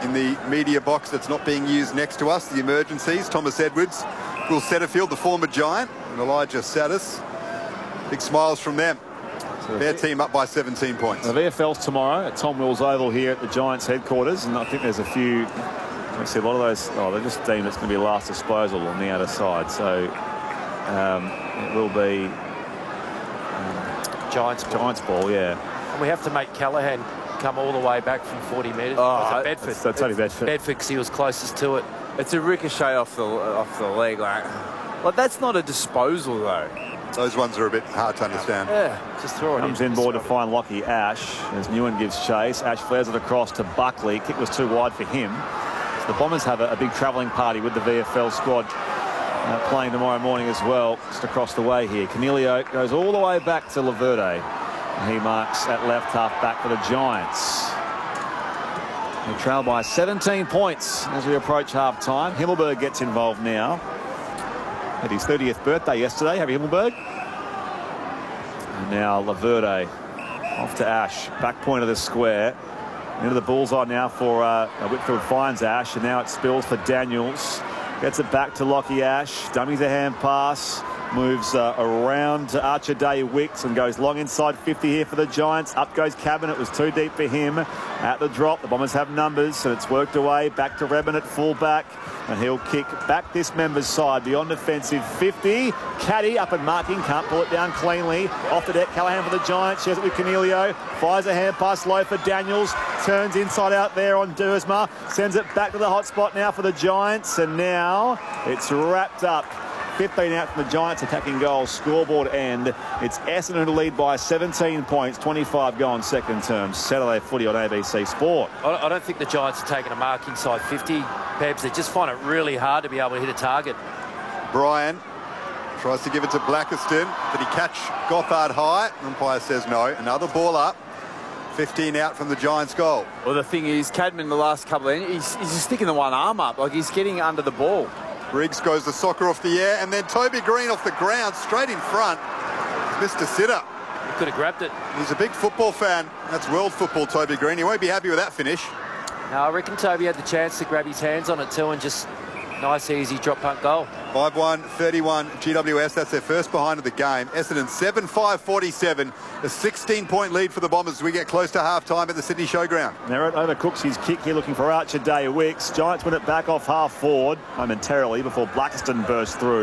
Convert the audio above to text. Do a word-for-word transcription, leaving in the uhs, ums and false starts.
in the media box that's not being used next to us, the emergencies. Thomas Edwards, Will Setterfield, the former Giant, and Elijah Saddis. Big smiles from them. So their team up by seventeen points. The V F L's tomorrow at Tom Wills Oval here at the Giants headquarters, and I think there's a few. I see a lot of those. Oh, they're just deemed it's going to be last disposal on the outer side, so um, it will be um, Giants ball. Giants ball, yeah. And we have to make Callaghan come all the way back from forty metres. Oh, Bedford. That's, that's only Bedford. Bedford, because he was closest to it. It's a ricochet off the off the leg, like. Like that's not a disposal though. Those ones are a bit hard to understand. Yeah, just throw it Comes in. inboard to find Lockie Ash as Newen gives chase. Ash flares it across to Buckley. Kick was too wide for him. So the Bombers have a, a big travelling party with the V F L squad uh, playing tomorrow morning as well, just across the way here. Canelio goes all the way back to Laverde. And he marks at left half back for the Giants. They trail by seventeen points as we approach half time. Himmelberg gets involved now. Had his thirtieth birthday yesterday, Harry Himmelberg. And now Laverde off to Ash, back point of the square. Into the bullseye now for uh, Whitfield finds Ash, and now it spills for Daniels. Gets it back to Lockie Ash. Dummies a hand pass. Moves uh, around to Archer Day Wicks and goes long inside fifty here for the Giants. Up goes Cabin. It was too deep for him. At the drop, the Bombers have numbers, and it's worked away. Back to Redmond at fullback, and he'll kick back this member's side beyond defensive fifty. Caddy up and marking, can't pull it down cleanly. Off the deck, Callaghan for the Giants. Shares it with Canelio. Fires a hand pass low for Daniels. Turns inside out there on Duursma. Sends it back to the hot spot now for the Giants, and now it's wrapped up. fifteen out from the Giants attacking goals, scoreboard end. It's Essendon to lead by seventeen points, twenty-five go on second term. Saturday footy on A B C Sport. I don't think the Giants are taking a mark inside fifty, Pebs. They just find it really hard to be able to hit a target. Brian tries to give it to Blackiston. Did he catch Gothard high? Umpire says no. Another ball up. fifteen out from the Giants goal. Well, the thing is, Cadman the last couple of he's, he's just sticking the one arm up, like he's getting under the ball. Briggs goes the soccer off the air, and then Toby Green off the ground, straight in front. Mister Sitter. He could have grabbed it. He's a big football fan. That's world football, Toby Green. He won't be happy with that finish. No, I reckon Toby had the chance to grab his hands on it too and just nice, easy drop punt goal. five one thirty-one G W S. That's their first behind of the game. Essendon seven five forty-seven. A sixteen point lead for the Bombers as we get close to half-time at the Sydney Showground. Merritt overcooks his kick here, looking for Archer Day Wicks. Giants win it back off half forward momentarily before Blackiston bursts through.